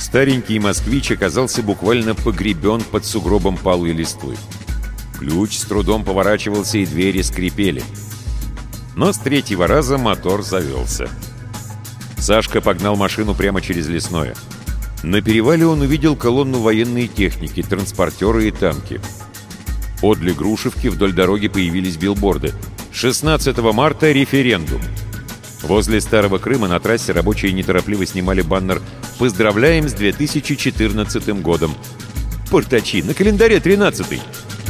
Старенький москвич оказался буквально погребен под сугробом палой листвы. Ключ с трудом поворачивался, и двери скрипели. Но с третьего раза мотор завелся. Сашка погнал машину прямо через лесное. На перевале он увидел колонну военной техники, транспортеры и танки. Подле Грушевки вдоль дороги появились билборды. 16 марта референдум. Возле Старого Крыма на трассе рабочие неторопливо снимали баннер «Поздравляем с 2014 годом». Портачи, на календаре 13-й.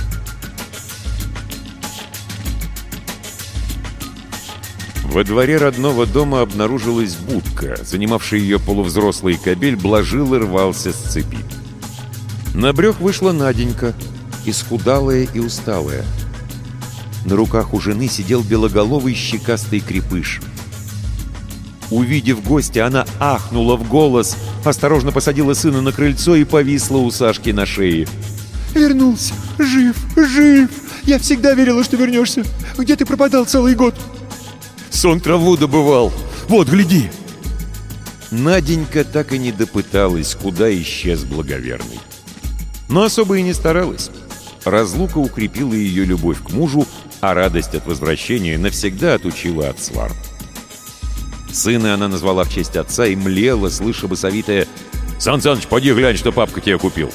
Во дворе родного дома обнаружилась будка. Занимавший ее полувзрослый кобель блажил и рвался с цепи. На брёх вышла Наденька, исхудалая и усталая. На руках у жены сидел белоголовый щекастый крепыш. Увидев гостя, она ахнула в голос, осторожно посадила сына на крыльцо и повисла у Сашки на шее. «Вернулся! Жив! Жив! Я всегда верила, что вернешься! Где ты пропадал целый год?» «Сон траву добывал! Вот, гляди!» Наденька так и не допыталась, куда исчез благоверный. Но особо и не старалась. Разлука укрепила ее любовь к мужу, а радость от возвращения навсегда отучила от свар. Сына она назвала в честь отца и млела, слыша басовитое: «Сан Саныч, поди глянь, что папка тебе купил!»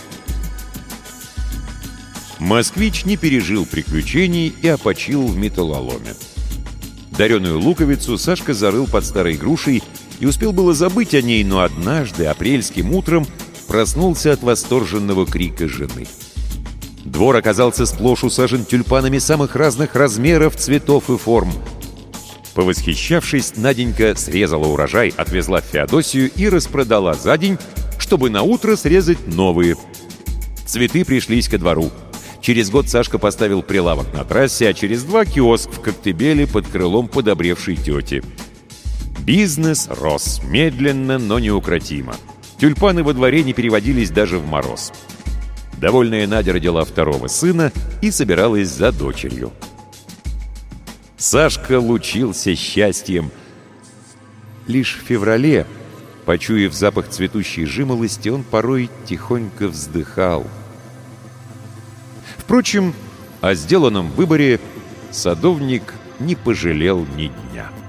Москвич не пережил приключений и опочил в металлоломе. Дареную луковицу Сашка зарыл под старой грушей и успел было забыть о ней, но однажды, апрельским утром, проснулся от восторженного крика жены. Двор оказался сплошь усажен тюльпанами самых разных размеров, цветов и форм. Повосхищавшись, Наденька срезала урожай, отвезла в Феодосию и распродала за день, чтобы наутро срезать новые. Цветы пришлись ко двору. Через год Сашка поставил прилавок на трассе, а через 2 киоск в Коктебеле под крылом подобревшей тети. Бизнес рос медленно, но неукротимо. Тюльпаны во дворе не переводились даже в мороз. Довольная Надя родила 2-го сына и собиралась за дочерью. Сашка лучился счастьем. Лишь в феврале, почуяв запах цветущей жимолости, он порой тихонько вздыхал. Впрочем, о сделанном выборе садовник не пожалел ни дня.